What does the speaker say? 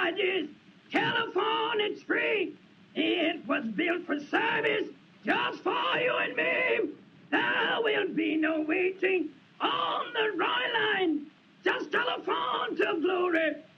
charges. Telephone, it's free. It was built for service just for you and me. There will be no waiting on the Royal Line. Just telephone to glory.